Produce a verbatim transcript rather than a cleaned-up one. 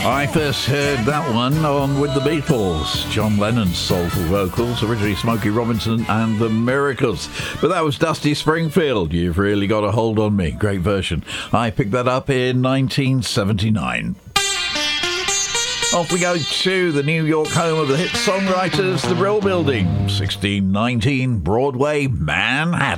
I first heard that one on With the Beatles, John Lennon's soulful vocals, originally Smokey Robinson and the Miracles. But that was Dusty Springfield, You've Really Got a Hold on Me. Great version. I picked that up in nineteen seventy-nine. Off we go to the New York home of the hit songwriters, the Brill Building, sixteen nineteen Broadway, Manhattan.